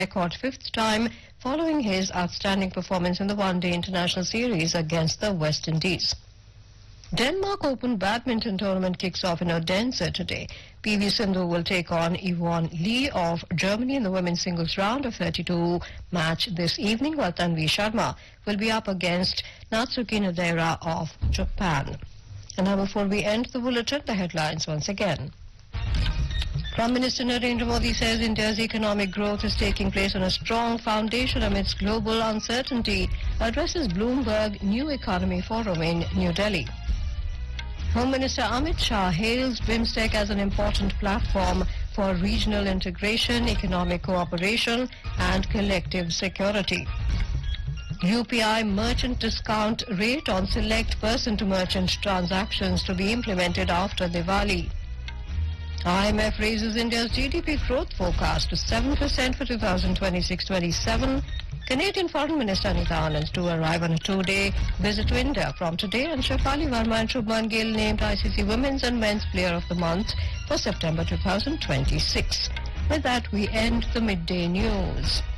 record fifth time following his outstanding performance in the one-day international series against the West Indies. Denmark Open badminton tournament kicks off in Odense today. PV Sindhu will take on Yvonne Lee of Germany in the women's singles round of 32 match this evening, while Tanvi Sharma will be up against Natsuki Nodaira of Japan. And now before we end the bulletin, the headlines once again. Prime Minister Narendra Modi says India's economic growth is taking place on a strong foundation amidst global uncertainty, addresses Bloomberg New Economy Forum in New Delhi. Home Minister Amit Shah hails BIMSTEC as an important platform for regional integration, economic cooperation and collective security. UPI merchant discount rate on select person-to-merchant transactions to be implemented after Diwali. IMF raises India's GDP growth forecast to 7% for 2026-27. Canadian Foreign Minister Anita Anand to arrive on a two-day visit to India from today, and Shefali Verma and Shubman Gill named ICC Women's and Men's Player of the Month for September 2026. With that, we end the midday news.